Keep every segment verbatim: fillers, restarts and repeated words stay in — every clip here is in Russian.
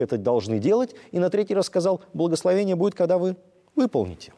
это должны делать, и на третий раз сказал, благословение будет, когда вы выполните.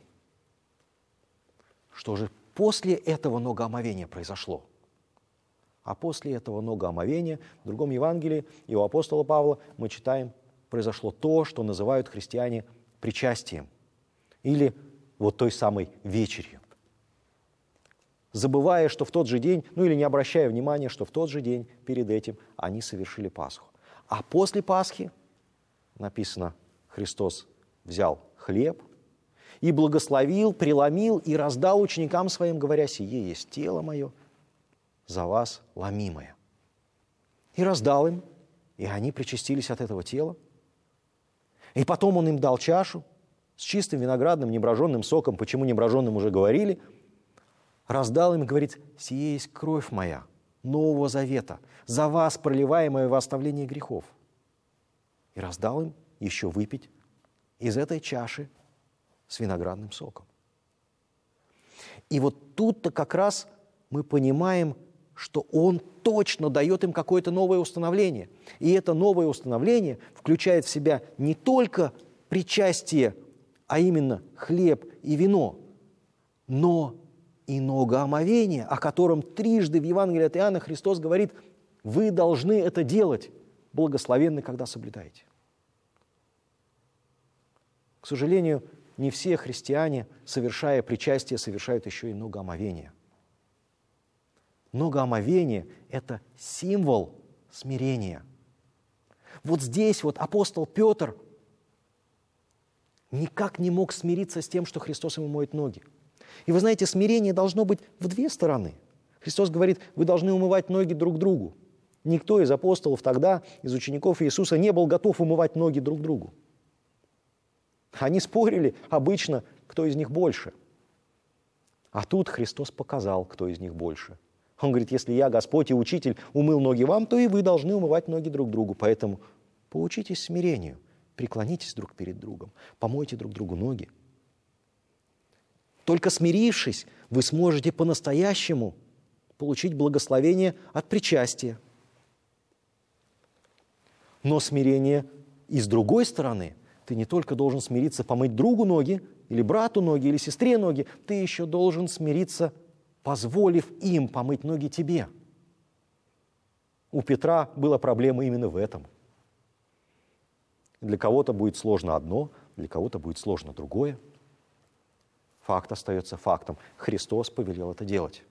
Что же после этого многоомовения произошло? А после этого многоомовения в другом Евангелии и у апостола Павла мы читаем, произошло то, что называют христиане причастием или вот той самой вечерью. Забывая, что в тот же день, ну или не обращая внимания, что в тот же день перед этим они совершили Пасху. А после Пасхи, написано, Христос взял хлеб и благословил, преломил и раздал ученикам своим, говоря, «Сие есть тело мое, за вас ломимое». И раздал им, и они причастились от этого тела. И потом Он им дал чашу с чистым виноградным, неброженным соком, почему неброженным уже говорили, раздал им и говорит, «Сие есть кровь моя, Нового Завета, за вас проливаемая во оставление грехов». И раздал им еще выпить из этой чаши с виноградным соком. И вот тут-то как раз мы понимаем, что Он точно дает им какое-то новое установление. И это новое установление включает в себя не только причастие, а именно хлеб и вино, но и многоомовение, о котором трижды в Евангелии от Иоанна Христос говорит, вы должны это делать, благословенны, когда соблюдаете. К сожалению, не все христиане, совершая причастие, совершают еще и многоомовение. Многоомовение – это символ смирения. Вот здесь вот апостол Петр никак не мог смириться с тем, что Христос ему моет ноги. И вы знаете, смирение должно быть в две стороны. Христос говорит, вы должны умывать ноги друг другу. Никто из апостолов тогда, из учеников Иисуса, не был готов умывать ноги друг другу. Они спорили обычно, кто из них больше. А тут Христос показал, кто из них больше. Он говорит, если я, Господь и Учитель, умыл ноги вам, то и вы должны умывать ноги друг другу. Поэтому поучитесь смирению, преклонитесь друг перед другом, помойте друг другу ноги. Только смирившись, вы сможете по-настоящему получить благословение от причастия. Но смирение и с другой стороны, ты не только должен смириться помыть другу ноги, или брату ноги, или сестре ноги, ты еще должен смириться, позволив им помыть ноги тебе. У Петра была проблема именно в этом. Для кого-то будет сложно одно, для кого-то будет сложно другое. Факт остается фактом. Христос повелел это делать.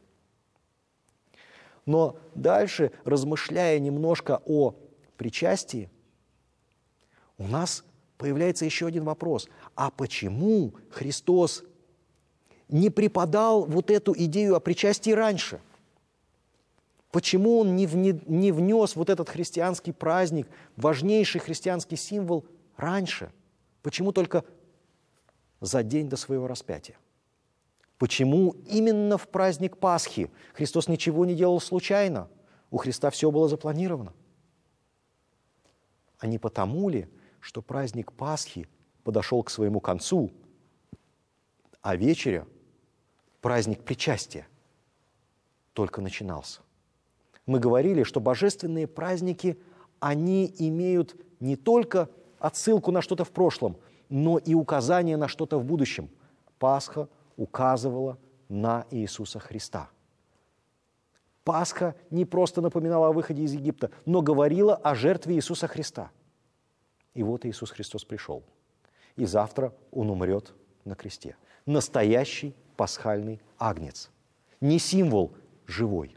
Но дальше, размышляя немножко о причастии, у нас появляется еще один вопрос. А почему Христос не преподал вот эту идею о причастии раньше? Почему Он не внес вот этот христианский праздник, важнейший христианский символ раньше? Почему только за день до своего распятия? Почему именно в праздник Пасхи? Христос ничего не делал случайно. У Христа все было запланировано. А не потому ли, что праздник Пасхи подошел к своему концу, а вечеря, праздник причастия, только начинался? Мы говорили, что божественные праздники, они имеют не только отсылку на что-то в прошлом, но и указание на что-то в будущем. Пасха указывала на Иисуса Христа. Пасха не просто напоминала о выходе из Египта, но говорила о жертве Иисуса Христа. И вот Иисус Христос пришел. И завтра Он умрет на кресте. Настоящий пасхальный агнец. Не символ, живой.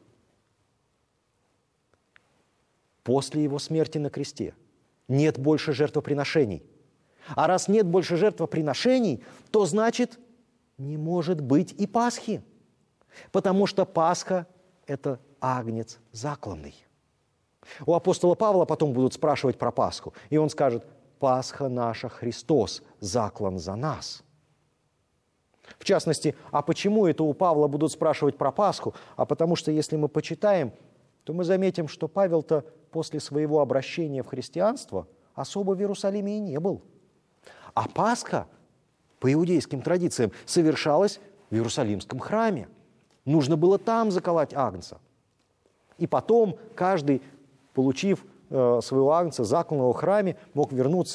После Его смерти на кресте нет больше жертвоприношений. А раз нет больше жертвоприношений, то значит, не может быть и Пасхи. Потому что Пасха – это агнец закланный. У апостола Павла потом будут спрашивать про Пасху, и он скажет, Пасха наша Христос, заклан за нас. В частности, а почему это у Павла будут спрашивать про Пасху? А потому что, если мы почитаем, то мы заметим, что Павел-то после своего обращения в христианство особо в Иерусалиме и не был. А Пасха, по иудейским традициям, совершалась в Иерусалимском храме. Нужно было там заколоть агнца. И потом каждый, получив своего агнца, закланного в храме, мог вернуться